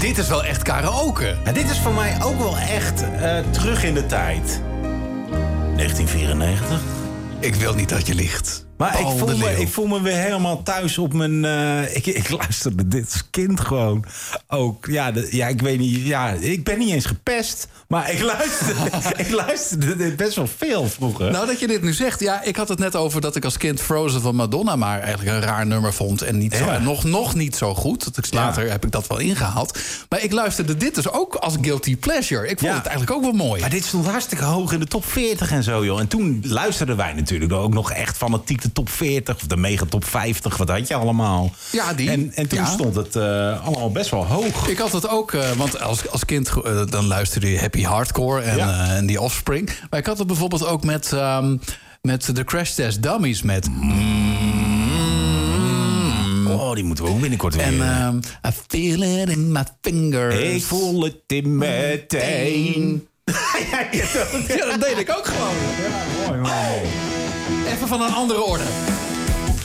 dit is wel echt karaoke. En dit is voor mij ook wel echt terug in de tijd. 1994. Ik wil niet dat je ligt. Maar ik voel me weer helemaal thuis op mijn... Ik luisterde dit als kind gewoon ook. Ja, ik weet niet. Ja, ik ben niet eens gepest. Maar ik luisterde dit best wel veel vroeger. Nou, dat je dit nu zegt. Ja, ik had het net over dat ik als kind Frozen van Madonna... maar eigenlijk een raar nummer vond. En niet zo, nog niet zo goed. Later heb ik dat wel ingehaald. Maar ik luisterde dit dus ook als guilty pleasure. Ik vond het eigenlijk ook wel mooi. Maar dit stond hartstikke hoog in de top 40 en zo, joh. En toen luisterden wij natuurlijk ook nog echt fanatiek de top 40... of de mega top 50, wat had je allemaal? Ja, die. En toen stond het allemaal best wel hoog. Ik had het ook, want als kind dan luisterde je Happy Hardcore en die Offspring. Maar ik had het bijvoorbeeld ook met de Crash Test Dummies met... Oh, die moeten we ook binnenkort weer. En I feel it in my fingers. Ik voel het in mijn teen. Ja, dat deed ik ook gewoon. Ja, mooi. Even van een andere orde.